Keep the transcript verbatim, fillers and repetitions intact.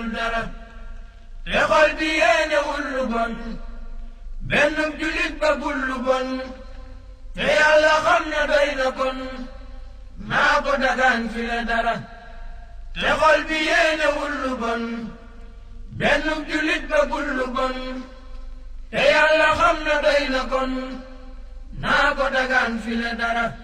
gënul dara te xol bi yéenewul lu bon benn julit ba bul lu bon te yàlla xam ne doy na kon maa ko dagaan fi la dara te xol bi yéenewul lu bon benn julit ba bul lu bon te yàlla xam ne doy na kon naa ko dagaan fi la dara